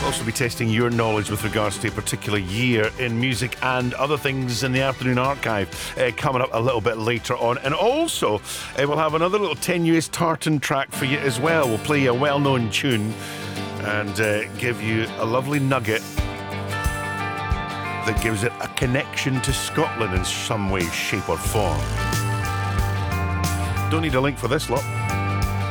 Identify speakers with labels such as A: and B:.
A: We'll also be testing your knowledge with regards to a particular year in music and other things in the Afternoon Archive coming up a little bit later on. And also, we'll have another little tenuous tartan track for you as well. We'll play a well-known tune and give you a lovely nugget that gives it a connection to Scotland in some way, shape or form. Don't need a link for this lot.